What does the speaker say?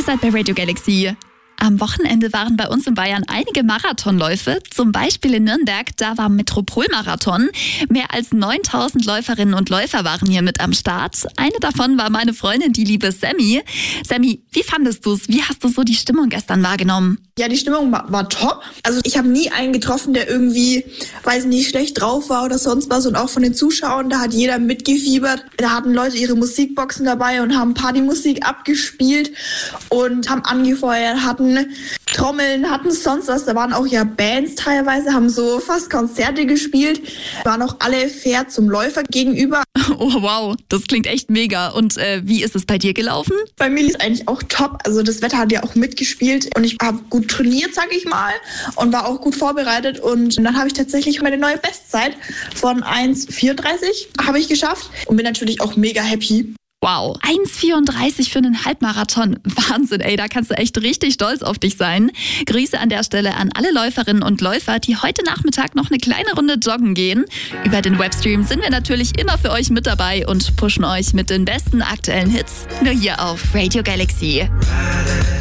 seid bei Radio Galaxy. Am Wochenende waren bei uns in Bayern einige Marathonläufe, zum Beispiel in Nürnberg, da war Metropolmarathon. Mehr als 9000 Läuferinnen und Läufer waren hier mit am Start. Eine davon war meine Freundin, die liebe Sammy. Sammy, wie fandest du es? Wie hast du so die Stimmung gestern wahrgenommen? Ja, die Stimmung war top. Also ich habe nie einen getroffen, der irgendwie, weiß nicht, schlecht drauf war oder sonst was. Und auch von den Zuschauern, da hat jeder mitgefiebert. Da hatten Leute ihre Musikboxen dabei und haben Partymusik abgespielt und haben angefeuert, hatten Trommeln, hatten sonst was. Da waren auch ja Bands teilweise, haben so fast Konzerte gespielt. Waren auch alle fair zum Läufer gegenüber. Oh wow, das klingt echt mega. Und wie ist es bei dir gelaufen? Bei mir ist eigentlich auch top. Also das Wetter hat ja auch mitgespielt und ich habe gut trainiert, sag ich mal, und war auch gut vorbereitet. Und dann habe ich tatsächlich meine neue Bestzeit von 1,34 habe ich geschafft und bin natürlich auch mega happy. Wow, 1,34 für einen Halbmarathon. Wahnsinn, ey, da kannst du echt richtig stolz auf dich sein. Grüße an der Stelle an alle Läuferinnen und Läufer, die heute Nachmittag noch eine kleine Runde joggen gehen. Über den Webstream sind wir natürlich immer für euch mit dabei und pushen euch mit den besten aktuellen Hits. Nur hier auf Radio Galaxy.